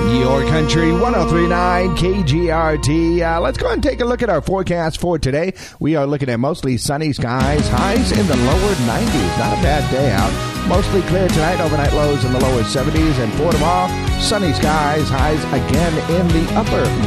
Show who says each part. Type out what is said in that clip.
Speaker 1: Your Country 103.9 KGRT. Let's go ahead and take a look at our forecast for today. We are looking at mostly sunny skies, highs in the lower 90s. Not a bad day out. Mostly clear tonight, overnight lows in the lower 70s. And for tomorrow, sunny skies, highs again in the upper